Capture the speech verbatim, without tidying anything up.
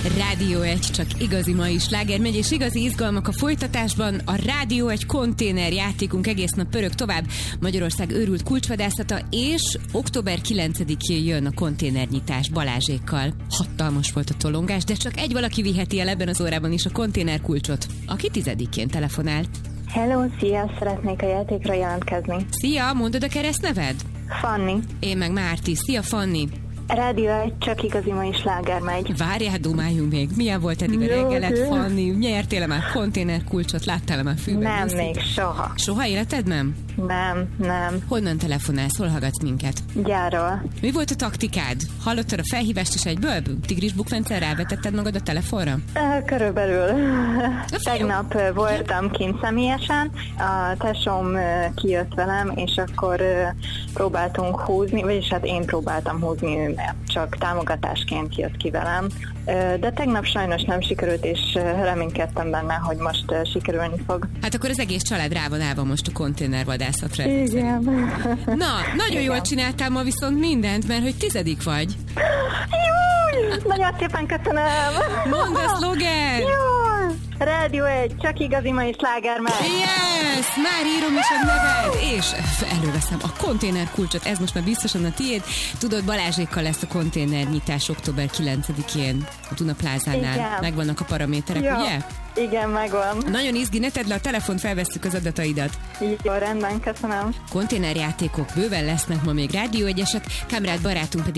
Rádió egy, csak igazi mai sláger megy, és igazi izgalmak a folytatásban. A Rádió egy konténer játékunk egész nap pörög tovább. Magyarország őrült kulcsvadászata, és október kilencedikén jön a konténernyitás Balázsékkal. Hatalmas volt a tolongás, de csak egy valaki viheti el ebben az órában is a konténerkulcsot, aki tizedikén telefonál. Hello, szia! Szeretnék a játékra jelentkezni. Szia, mondod a keresztneved? Fanni. Én meg Márti. Szia, Fanni! Rádió egy, csak igazi mai sláger megy. Várjál, dumáljunk még. Milyen volt eddig a reggelet, Fanni? Nyertél-e már konténerkulcsot? Láttál-e már fűben? Nem, úszik? még soha. Soha életed nem? Nem, nem. Honnan telefonálsz? Hol hallgatsz minket? Gyárról. Mi volt a taktikád? Hallottad a felhívást is egyből? Tigris bukfenccel rávetetted magad a telefonra? Körülbelül. Tegnap voltam kint személyesen, a tesóm kijött velem, és akkor próbáltunk húzni, vagyis hát én próbáltam húzni, mert csak támogatásként jött ki velem. De tegnap sajnos nem sikerült, és reménykedtem benne, hogy most sikerülni fog. Hát akkor az egész család rá van állva most a konténervadászatra. Igen. Na, nagyon Igen. jól csináltál ma viszont mindent, mert hogy tizedik vagy. Júj! Nagyon szépen köszönöm! Mondd a szlogen! Júj! Rádió egy, csak igazi mai sláger megy. Yes! Már írom is a neved, és előveszem a konténerkulcsot, ez most már biztosan a tiéd. Tudod, Balázsékkal lesz a konténernyitás október kilencedikén a Duna Plázánál. Igen. Megvannak a paraméterek, ja. ugye? Igen, megvan. Nagyon izgi, ne tedd le a telefont, felvesszük az adataidat. Jó, rendben, köszönöm. Konténerjátékok bőven lesznek ma még, Rádió egyesek, Kamrád barátunk pedig